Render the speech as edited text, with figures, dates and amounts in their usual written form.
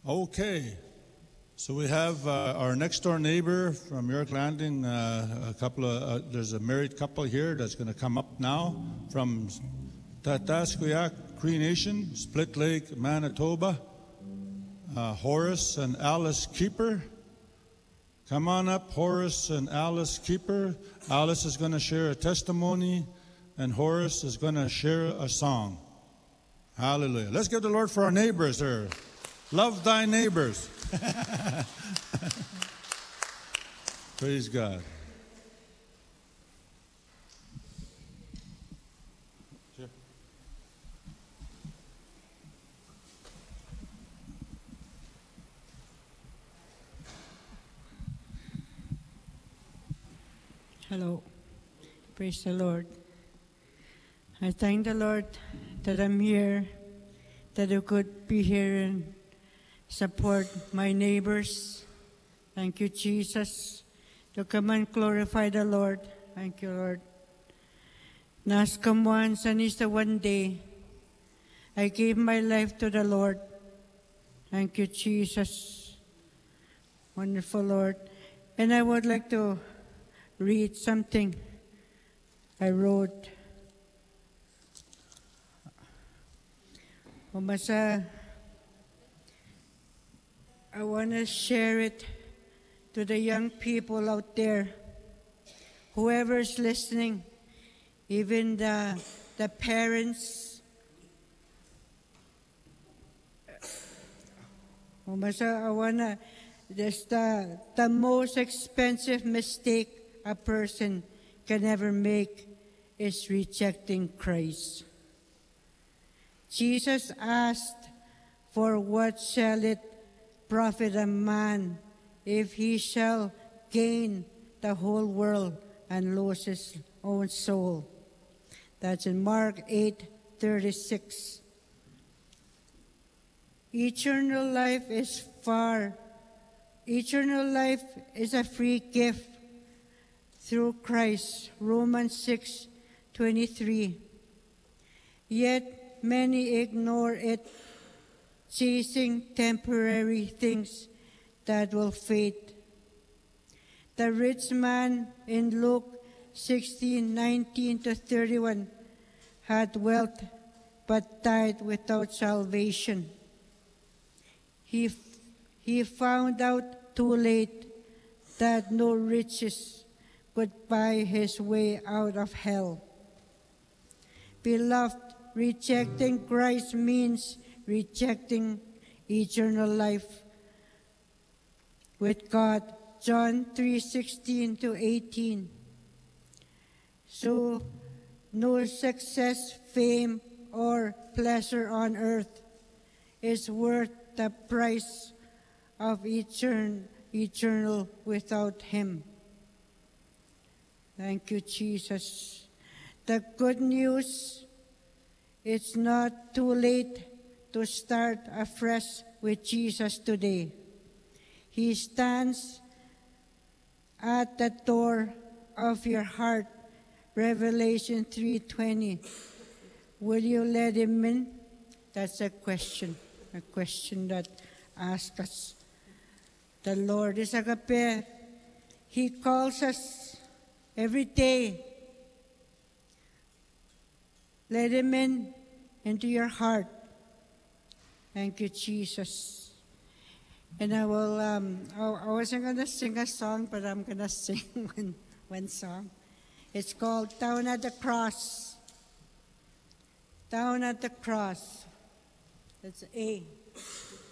Okay, so we have our next door neighbor from York Landing. There's a married couple here that's going to come up now from Tatasqueyak Cree Nation, Split Lake, Manitoba. Horace and Alice Keeper. Come on up, Horace and Alice Keeper. Alice is going to share a testimony, and Horace is going to share a song. Hallelujah. Let's give the Lord for our neighbors there. Love thy neighbors. Praise God. Sure. Hello. Praise the Lord. I thank the Lord that I'm here, that I could be here and support my neighbors. Thank you, Jesus. To come and glorify the Lord. Thank you, Lord. Naskamuan sanista one day, I gave my life to the Lord. Thank you, Jesus. Wonderful Lord. And I would like to read something I wrote. I want to share it to the young people out there, whoever's listening, even the parents. That's the most expensive mistake a person can ever make is rejecting Christ. Jesus asked, "For what shall it profit a man if he shall gain the whole world and lose his own soul?" That's in Mark 8:36. Eternal life is a free gift through Christ, Romans 6:23. Yet many ignore it, chasing temporary things that will fade. The rich man in Luke 16:19-31 had wealth but died without salvation. He found out too late that no riches could buy his way out of hell. Beloved, rejecting Christ means rejecting eternal life with God. John 3:16-18. So no success, fame, or pleasure on earth is worth the price of eternal without Him. Thank you, Jesus. The good news, it's not too late to start afresh with Jesus today. He stands at the door of your heart, Revelation 3:20. Will you let Him in? That's a question that asks us. The Lord is agape. He calls us every day. Let Him into your heart. Thank you, Jesus. And I wasn't going to sing a song, but I'm going to sing one song. It's called Down at the Cross. Down at the Cross. That's A.